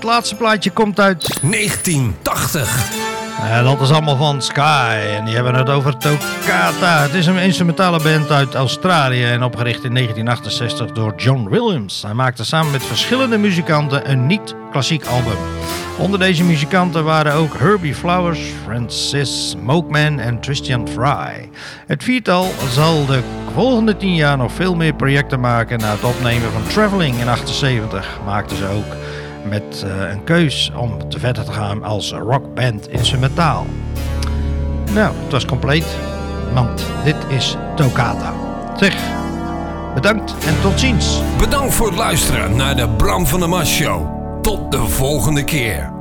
laatste plaatje komt uit 1980. Dat is allemaal van Sky en die hebben het over Toccata. Het is een instrumentale band uit Australië en opgericht in 1968 door John Williams. Hij maakte samen met verschillende muzikanten een niet-klassiek album. Onder deze muzikanten waren ook Herbie Flowers, Francis Moakman en Christian Fry. Het viertal zal de volgende 10 jaar nog veel meer projecten maken. Na het opnemen van Traveling in 1978 maakten ze ook met een keus om te verder te gaan als rockband instrumentaal. Nou, het was compleet, want dit is Toccata. Zeg, bedankt en tot ziens. Bedankt voor het luisteren naar de Bram van der Mars Show. Tot de volgende keer.